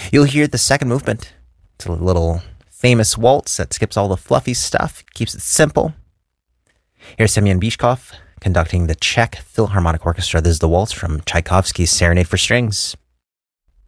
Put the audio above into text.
You'll hear the second movement. It's a little famous waltz that skips all the fluffy stuff, keeps it simple. Here's Semyon Bychkov conducting the Czech Philharmonic Orchestra. This is the waltz from Tchaikovsky's Serenade for Strings.